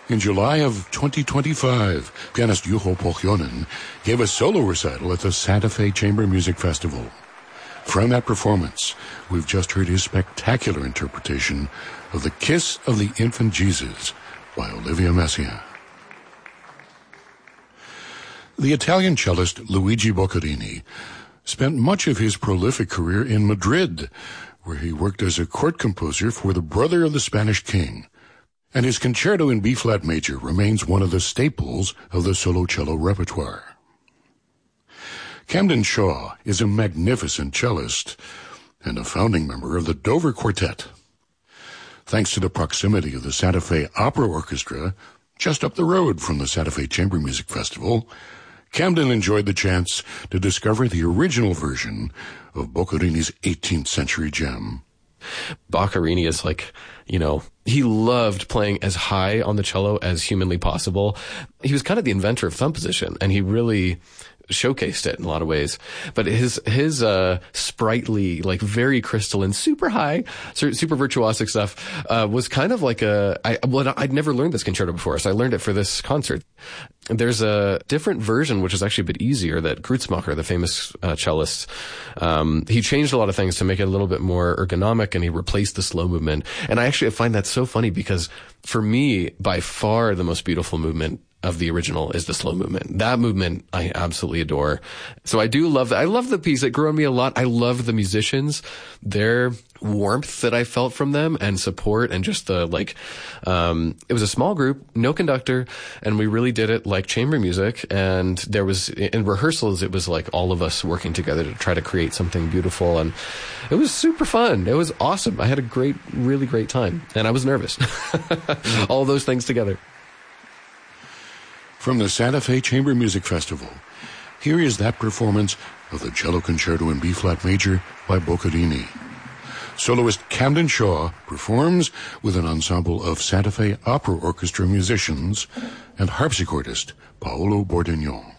In July of 2025, pianist Juho Pohjonen gave a solo recital at the Santa Fe Chamber Music Festival. From that performance, we've just heard his spectacular interpretation of The Kiss of the Infant Jesus by Olivia Messiaen. The Italian cellist Luigi Boccherini spent much of his prolific career in Madrid, where he worked as a court composer for the brother of the Spanish king, and his concerto in B-flat major remains one of the staples of the solo cello repertoire. Camden Shaw is a magnificent cellist and a founding member of the Dover Quartet. Thanks to the proximity of the Santa Fe Opera Orchestra, just up the road from the Santa Fe Chamber Music Festival, Camden enjoyed the chance to discover the original version of Boccherini's 18th century gem. Boccherini is he loved playing as high on the cello as humanly possible. He was kind of the inventor of thumb position, and he really showcased it in a lot of ways. But his sprightly, very crystalline, super high, super virtuosic stuff, was kind of like I'd never learned this concerto before, so I learned it for this concert. There's a different version, which is actually a bit easier, that Grützmacher, the famous cellist, he changed a lot of things to make it a little bit more ergonomic, and he replaced the slow movement. And I find that so funny, because for me, by far the most beautiful movement of the original is the slow movement. That movement I absolutely adore. So I do love that. I love the piece. It grew on me a lot. I love the musicians, their warmth that I felt from them, and support, and just the it was a small group, no conductor, and we really did it like chamber music. And there was, in rehearsals, it was like all of us working together to try to create something beautiful, and it was super fun. It was awesome. I had a really great time, and I was nervous. All those things together. From the Santa Fe Chamber Music Festival, here is that performance of the Cello Concerto in B-flat major by Boccherini. Soloist Camden Shaw performs with an ensemble of Santa Fe Opera Orchestra musicians and harpsichordist Paolo Bordignon.